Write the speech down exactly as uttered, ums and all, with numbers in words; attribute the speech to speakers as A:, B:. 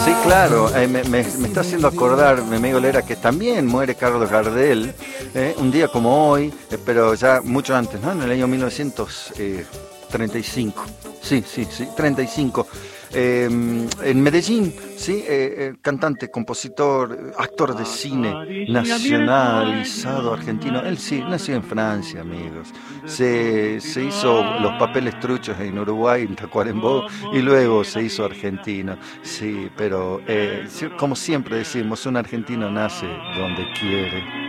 A: Sí, claro, eh, me, me, me está haciendo acordar, mi amigo Lera, que también muere Carlos Gardel, eh, un día como hoy, eh, pero ya mucho antes, ¿no? En el año mil novecientos treinta y cinco. Sí, sí, sí, treinta y cinco. Eh, en Medellín, sí, eh, eh, cantante, compositor, actor de cine, nacionalizado argentino. Él sí, nació en Francia, amigos. Se, se hizo los papeles truchos en Uruguay, en Tacuarembó, y luego se hizo argentino. Sí, pero eh, como siempre decimos, un argentino nace donde quiere.